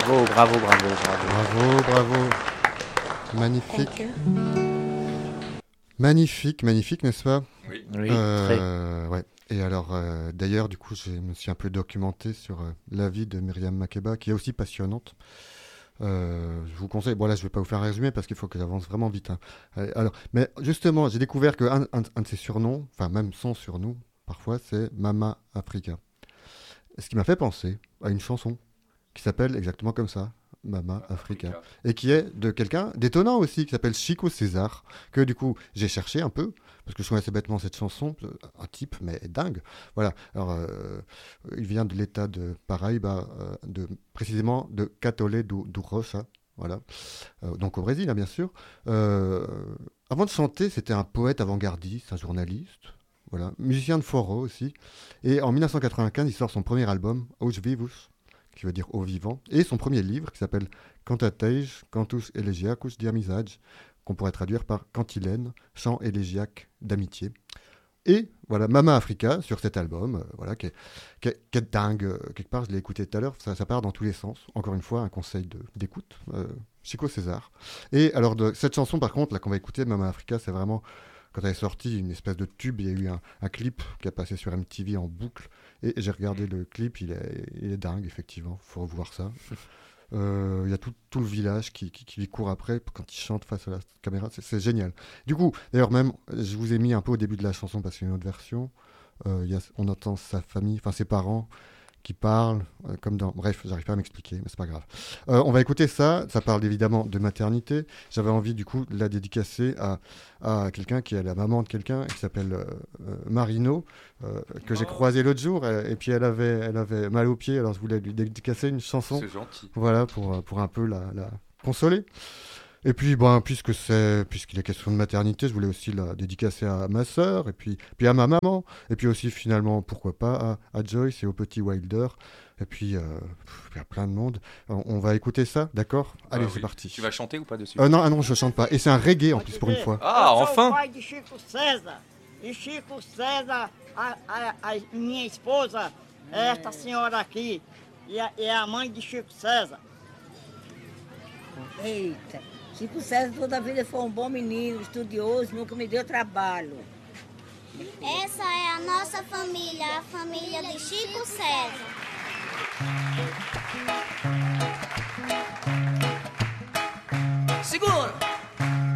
Bravo, bravo, bravo, bravo. Bravo. Magnifique. Magnifique, n'est-ce pas? Oui, très. Ouais. Et alors, d'ailleurs, du coup, je me suis un peu documenté sur la vie de Myriam Makeba, qui est aussi passionnante. Je vous conseille, bon là je vais pas vous faire un résumé parce qu'il faut que j'avance vraiment vite, hein. Alors, mais justement, j'ai découvert qu'un de ses surnoms, enfin même son surnom, parfois, c'est Mama Africa. Ce qui m'a fait penser à une chanson qui s'appelle exactement comme ça, Mama Africa. Et qui est de quelqu'un d'étonnant aussi, qui s'appelle Chico César, que du coup j'ai cherché un peu, parce que je connaissais bêtement cette chanson, un type, mais dingue. Voilà, alors il vient de l'état de Paraíba, précisément de Catolé do Rocha, voilà. Donc au Brésil, hein, bien sûr. Euh, Avant de chanter, c'était un poète avant-gardiste, un journaliste, voilà, musicien de forró aussi. Et en 1995, il sort son premier album, Os Vivos, qui veut dire au vivant, et son premier livre qui s'appelle Cantateis, Cantus Elegiacus de Amizade, qu'on pourrait traduire par Cantilène, chant élégiaque d'amitié. Et voilà, Mama Africa sur cet album, voilà, qui est dingue. Quelque part, je l'ai écouté tout à l'heure, ça part dans tous les sens. Encore une fois, un conseil d'écoute. Chico César. Et alors, de cette chanson, par contre, là qu'on va écouter, Mama Africa, c'est vraiment, quand elle est sortie, une espèce de tube. Il y a eu un clip qui a passé sur MTV en boucle. Et j'ai regardé le clip, il est dingue, effectivement. Il faut revoir ça. Il y a tout le village qui lui court après quand il chante face à la caméra. C'est génial. Du coup, d'ailleurs, même, je vous ai mis un peu au début de la chanson parce qu'il y a une autre version. On entend sa famille, enfin ses parents qui parlent, comme dans... Bref, j'arrive pas à m'expliquer, mais c'est pas grave. On va écouter ça. Ça parle évidemment de maternité. J'avais envie, du coup, de la dédicacer à quelqu'un qui est la maman de quelqu'un qui s'appelle Marino, que j'ai croisé l'autre jour. Et puis, elle avait mal aux pieds, alors je voulais lui dédicacer une chanson. C'est gentil. Voilà, pour un peu la consoler. Et puis, bon, puisqu'il est question de maternité, je voulais aussi la dédicacer à ma sœur, et puis à ma maman, et puis aussi, finalement, pourquoi pas, à Joyce et au petit Wilder, et puis à plein de monde. On va écouter ça, d'accord? Allez, c'est Oui. parti. Tu vas chanter ou pas dessus? Non, ah non, je chante pas. Et c'est un reggae, en plus, pour une fois. Ah, enfin! Eu sou o pai de Chico César. E Chico César, a minha esposa, é esta senhora aqui, é a mãe de Chico César. Eita, Chico César toda a vida foi um bom menino, estudioso, nunca me deu trabalho. Essa é a nossa família, a família de Chico César.